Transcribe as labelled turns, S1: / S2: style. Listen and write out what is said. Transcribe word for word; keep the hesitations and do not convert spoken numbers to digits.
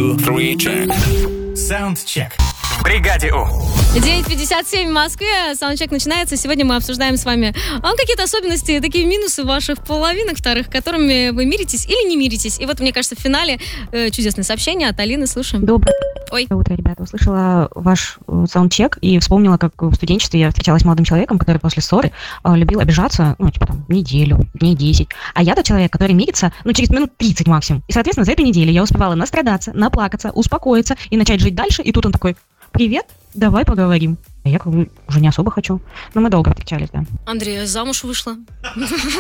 S1: two, three, check.
S2: Саундчек. В бригаде У.
S3: девять пятьдесят семь в Москве, саундчек начинается. Сегодня мы обсуждаем с вами а, какие-то особенности, такие минусы ваших половинок вторых, которыми вы миритесь или не миритесь. И вот, мне кажется, в финале э, чудесное сообщение от Алины. Слушаем.
S4: Доброе
S3: Ой.
S4: утро, ребята. Услышала ваш э, саундчек и вспомнила, как в студенчестве я встречалась с молодым человеком, который после ссоры э, любил обижаться, ну, типа там, неделю, дней десять. А я тот человек, который мирится, ну, через минут тридцать максимум. И, соответственно, за эту неделю я успевала настрадаться, наплакаться, успокоиться и начать жить дальше. И тут он такой: привет, давай поговорим. А я как бы уже не особо хочу. Но мы долго встречались, да.
S3: Андрей, замуж вышла.